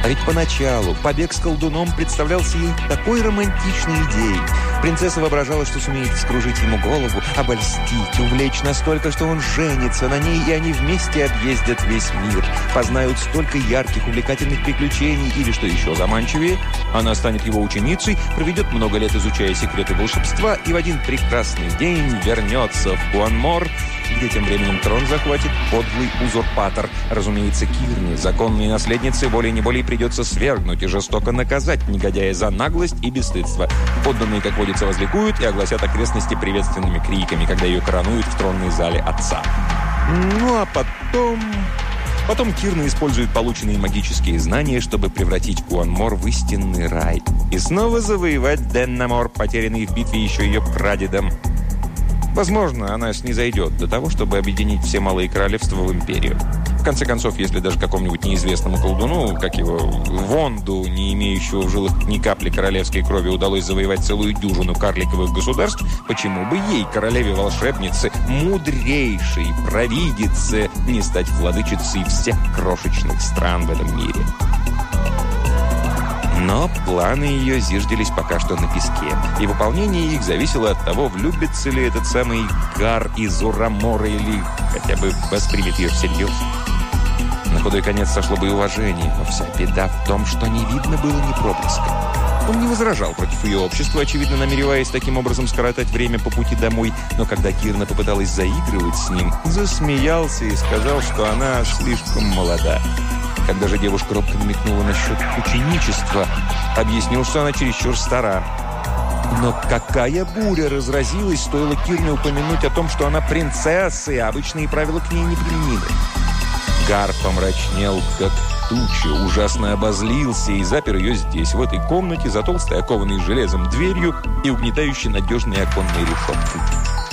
А ведь поначалу побег с колдуном представлялся ей такой романтичной идеей. Принцесса воображала, что сумеет вскружить ему голову, обольстить, увлечь настолько, что он женится на ней, и они вместе объездят весь мир, познают столько ярких, увлекательных приключений, или, что еще заманчивее, она станет его ученицей, проведет много лет, изучая секреты волшебства, и в один прекрасный день вернется в Куанмор, где тем временем трон захватит подлый узурпатор. Разумеется, Кирне, законной наследнице, волей-неволей придется свергнуть и жестоко наказать негодяя за наглость и бесстыдство. Подданные, как водится, возликуют и огласят окрестности приветственными криками, когда ее коронуют в тронной зале отца. Ну а Потом Кирна использует полученные магические знания, чтобы превратить Куанмор в истинный рай. И снова завоевать Деннамор, потерянный в битве еще ее прадедом. Возможно, она снизойдет до того, чтобы объединить все малые королевства в империю. В конце концов, если даже какому-нибудь неизвестному колдуну, как его Вонду, не имеющего в жилах ни капли королевской крови, удалось завоевать целую дюжину карликовых государств, почему бы ей, королеве-волшебнице, мудрейшей провидице, не стать владычицей всех крошечных стран в этом мире? Но планы ее зиждились пока что на песке, и выполнение их зависело от того, влюбится ли этот самый Гар из Урамора или хотя бы воспримет ее всерьез. На худой конец сошло бы и уважение, но вся беда в том, что не видно было ни проблеска. Он не возражал против ее общества, очевидно намереваясь таким образом скоротать время по пути домой, но когда Кирна попыталась заигрывать с ним, засмеялся и сказал, что она слишком молода. Когда же девушка робко намекнула насчет ученичества, объяснил, что она чересчур стара. Но какая буря разразилась, стоило Кирне упомянуть о том, что она принцесса, и обычные правила к ней неприменимы. Гар помрачнел, как туча, ужасно обозлился и запер ее здесь, в этой комнате, за толстой, окованной железом дверью и угнетающей надежной оконной решеткой.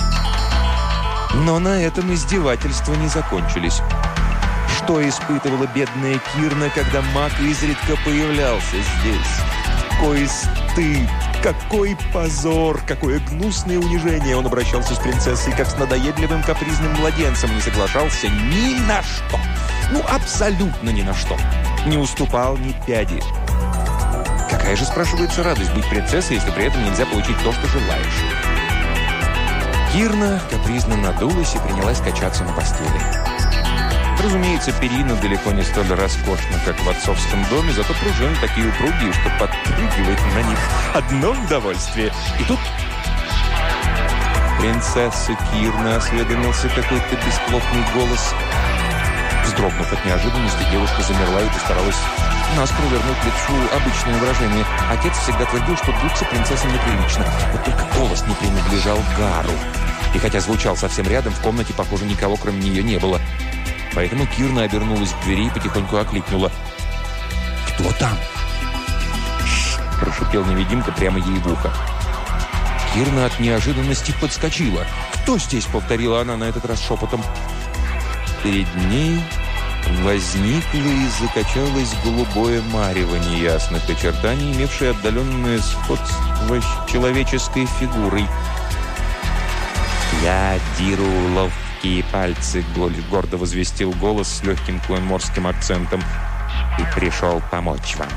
Но на этом издевательства не закончились. Что испытывала бедная Кирна, когда маг изредка появлялся здесь? Какой стыд, какой позор, какое гнусное унижение! Он обращался с принцессой, как с надоедливым капризным младенцем, не соглашался ни на что. Ну, абсолютно ни на что. Не уступал ни пяди. Какая же, спрашивается, радость быть принцессой, если при этом нельзя получить то, что желаешь? Кирна капризно надулась и принялась качаться на постели. Разумеется, перина далеко не столь роскошна, как в отцовском доме, зато пружины такие упругие, что подпрыгивать на них одно удовольствие. И тут принцесса Кирна, осведомился какой-то бесплотный голос. Вздрогнув от неожиданности, девушка замерла и постаралась наскоро вернуть лицу обычное выражение. Отец всегда твердил, что дуться принцессе неприлично. Вот только голос не принадлежал Гару. И хотя звучал совсем рядом, в комнате, похоже, никого кроме нее не было. Поэтому Кирна обернулась к двери и потихоньку окликнула. «Кто там?» – прошипел невидимка прямо ей в ухо. Кирна от неожиданности подскочила. «Кто здесь?» – повторила она на этот раз шепотом. Перед ней возникло и закачалось голубое марево неясных очертаний, имевшее отдаленное сходство с человеческой фигурой. «Я Диру ловкие пальцы», — гордо возвестил голос с легким куанморским акцентом, «и пришел помочь вам».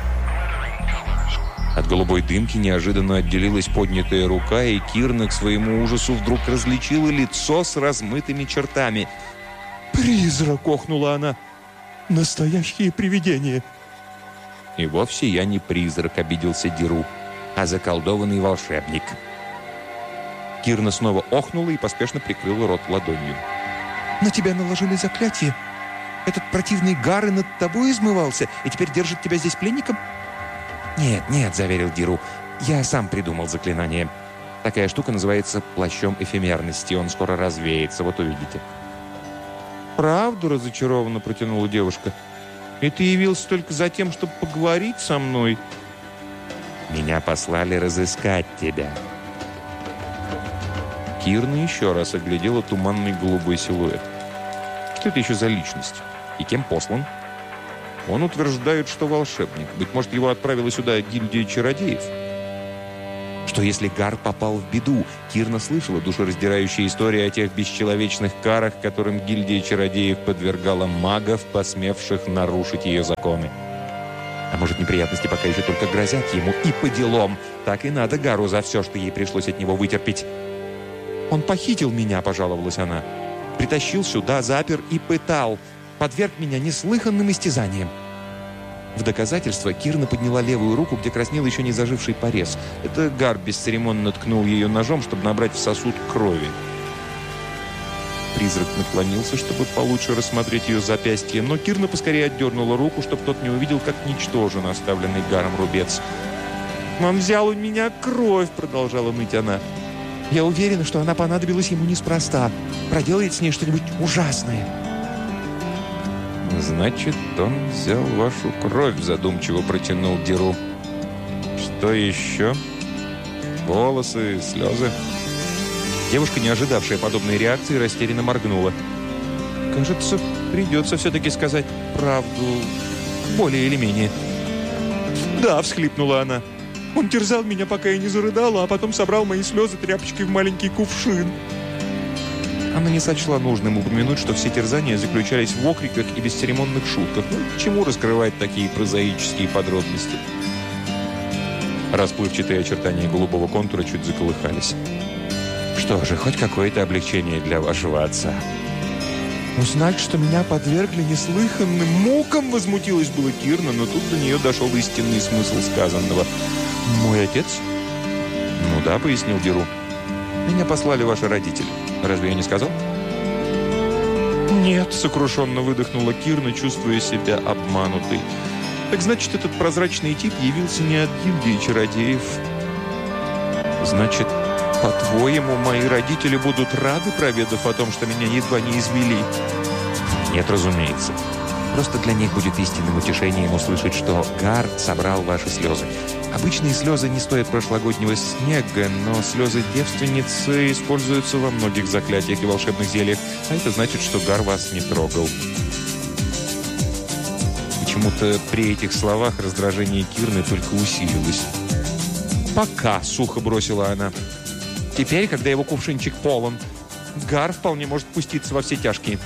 От голубой дымки неожиданно отделилась поднятая рука, и Кирна к своему ужасу вдруг различила лицо с размытыми чертами. «Призрак!» — охнула она. «Настоящее привидение!» «И вовсе я не призрак», — обиделся Диру, «а заколдованный волшебник». Кирна снова охнула и поспешно прикрыла рот ладонью. «На тебя наложили заклятие? Этот противный Гар и над тобой измывался, и теперь держит тебя здесь пленником?» «Нет», — заверил Диру, — «я сам придумал заклинание. Такая штука называется плащом эфемерности, он скоро развеется, вот увидите». «Правду?» — разочарованно протянула девушка. «И ты явился только за тем, чтобы поговорить со мной?» «Меня послали разыскать тебя». Кирна еще раз оглядела туманный голубой силуэт. Что это еще за личность? И кем послан? Он утверждает, что волшебник. Быть может, его отправила сюда гильдия чародеев? Что если Гар попал в беду? Кирна слышала душераздирающие истории о тех бесчеловечных карах, которым гильдия чародеев подвергала магов, посмевших нарушить ее законы. А может, неприятности пока еще только грозят ему и по делам. Так и надо Гару за все, что ей пришлось от него вытерпеть. «Он похитил меня», — пожаловалась она. «Притащил сюда, запер и пытал. Подверг меня неслыханным истязаниям». В доказательство Кирна подняла левую руку, где краснел еще не заживший порез. Это Гар бесцеремонно ткнул ее ножом, чтобы набрать в сосуд крови. Призрак наклонился, чтобы получше рассмотреть ее запястье, но Кирна поскорее отдернула руку, чтобы тот не увидел, как ничтожен оставленный Гаром рубец. «Он взял у меня кровь», — продолжала ныть она. «Я уверена, что она понадобилась ему неспроста. Проделает с ней что-нибудь ужасное». «Значит, он взял вашу кровь», — задумчиво протянул Деру. «Что еще? Волосы, слезы?» Девушка, не ожидавшая подобной реакции, растерянно моргнула. «Кажется, придется все-таки сказать правду, более или менее». «Да», — всхлипнула она. «Он терзал меня, пока я не зарыдала, а потом собрал мои слезы тряпочкой в маленький кувшин». Она не сочла нужным упомянуть, что все терзания заключались в окриках и бесцеремонных шутках. Ну, к чему раскрывать такие прозаические подробности? Расплывчатые очертания голубого контура чуть заколыхались. «Что же, хоть какое-то облегчение для вашего отца». «Узнать, что меня подвергли неслыханным мукам», — возмутилась была Кирна, но тут до нее дошел истинный смысл сказанного. «Мой отец?» «Ну да», — пояснил Деру. «Меня послали ваши родители. Разве я не сказал?» «Нет», — сокрушенно выдохнула Кирна, чувствуя себя обманутой. «Так значит, этот прозрачный тип явился не от гильдии чародеев. Значит, по-твоему, мои родители будут рады, проведав о том, что меня едва не извели?» «Нет, разумеется. Просто для них будет истинным утешением услышать, что Гар собрал ваши слезы. Обычные слезы не стоят прошлогоднего снега, но слезы девственницы используются во многих заклятиях и волшебных зельях, а это значит, что Гар вас не трогал». Почему-то при этих словах раздражение Кирны только усилилось. «Пока», — сухо бросила она. «Теперь, когда его кувшинчик полон, Гар вполне может пуститься во все тяжкие».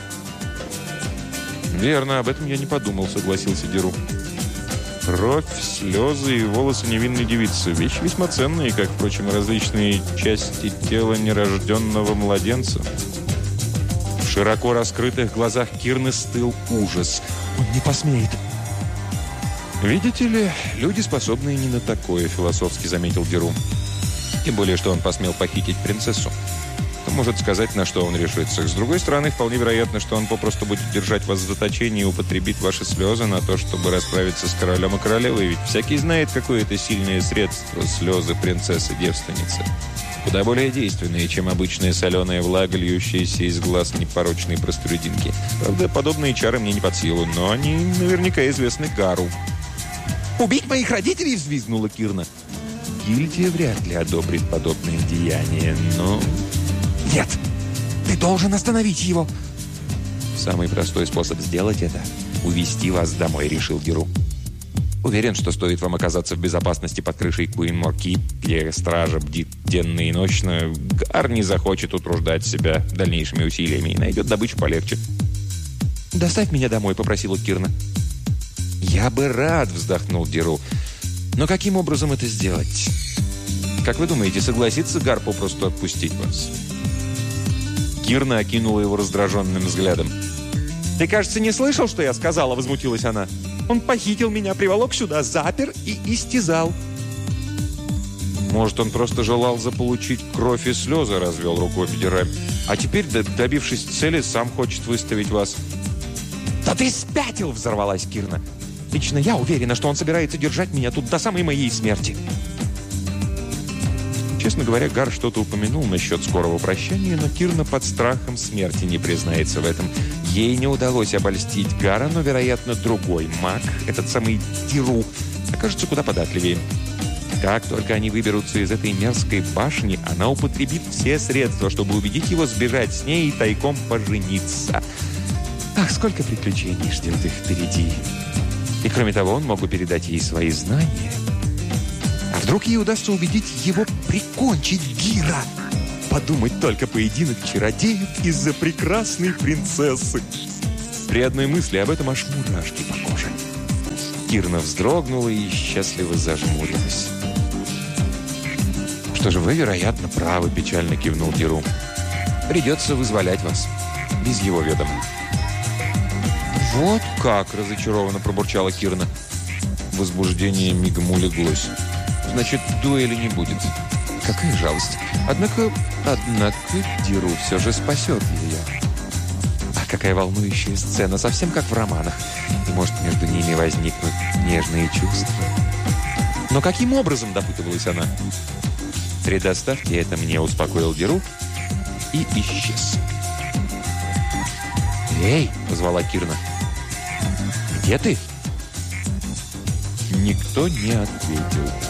«Верно, об этом я не подумал», — согласился Деру. «Кровь, слезы и волосы невинной девицы — вещи весьма ценные, как, впрочем, и различные части тела нерожденного младенца». В широко раскрытых глазах Кирны стыл ужас. «Он не посмеет». «Видите ли, люди, способные не на такое», — философски заметил Деру. «Тем более, что он посмел похитить принцессу. Кто может сказать, на что он решится? С другой стороны, вполне вероятно, что он попросту будет держать вас в заточении и употребит ваши слезы на то, чтобы расправиться с королем и королевой. Ведь всякий знает, какое это сильное средство — слезы принцессы-девственницы. Куда более действенные, чем обычная соленая влага, льющаяся из глаз непорочной простолюдинки. Правда, подобные чары мне не под силу, но они наверняка известны Гару». «Убить моих родителей?» — взвизгнула Кирна. «Гильдия вряд ли одобрит подобное деяние, но...» «Нет! Ты должен остановить его!» «Самый простой способ сделать это — увести вас домой», — решил Деру. «Уверен, что стоит вам оказаться в безопасности под крышей Куин-Мор-Кип, где стража бдит денно и ночно, Гар не захочет утруждать себя дальнейшими усилиями и найдет добычу полегче». «Доставь меня домой», — попросила Кирна. «Я бы рад», — вздохнул Деру. «Но каким образом это сделать? Как вы думаете, согласится Гар попросту отпустить вас?» Кирна окинула его раздраженным взглядом. «Ты, кажется, не слышал, что я сказала?» — возмутилась она. «Он похитил меня, приволок сюда, запер и истязал». «Может, он просто желал заполучить кровь и слезы?» — развел рукой Бедераль. «А теперь, добившись цели, сам хочет выставить вас». «Да ты спятил!» — взорвалась Кирна. «Лично я уверена, что он собирается держать меня тут до самой моей смерти». Честно говоря, Гар что-то упомянул насчет скорого прощания, но Кирна под страхом смерти не признается в этом. Ей не удалось обольстить Гара, но, вероятно, другой маг, этот самый Деру, окажется куда податливее. Как только они выберутся из этой мерзкой башни, она употребит все средства, чтобы убедить его сбежать с ней и тайком пожениться. Ах, сколько приключений ждет их впереди. И кроме того, он мог бы передать ей свои знания. А вдруг ей удастся убедить его прикончить Гира? Подумать только, поединок чародеев из-за прекрасной принцессы. При одной мысли об этом аж мурашки по коже. Кирна вздрогнула и счастливо зажмурилась. «Что же, вы, вероятно, правы», – печально кивнул Деру. «Придется вызволять вас. Без его ведома». «Вот как!» – разочарованно пробурчала Кирна. Возбуждение мигом улеглось. «Значит, дуэли не будет. Какая жалость. Однако Деру все же спасет ее. А какая волнующая сцена, совсем как в романах. И, может, между ними возникнут нежные чувства. Но каким образом, допытывалась она? «Предоставьте это мне», – успокоил Деру и исчез. «Эй!» – позвала Кирна. «Где ты?» Никто не ответил.